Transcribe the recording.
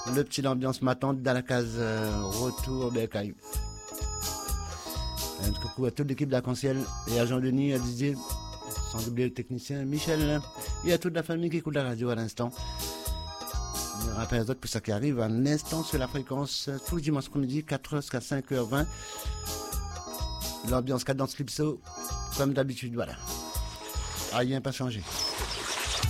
Le petit ambiance m'attend dans la case retour Bercaille. Un coucou à toute l'équipe d'Arc-en-Ciel et à Jean-Denis, à Didier, sans oublier le technicien Michel et à toute la famille qui écoute la radio à l'instant. Je rappelle aux autres pour ça qui arrive un instant sur la fréquence tous les dimanches après-midi, 4h jusqu'à 5h20. L'ambiance cadence Calypso, comme d'habitude, voilà. Rien pas changé.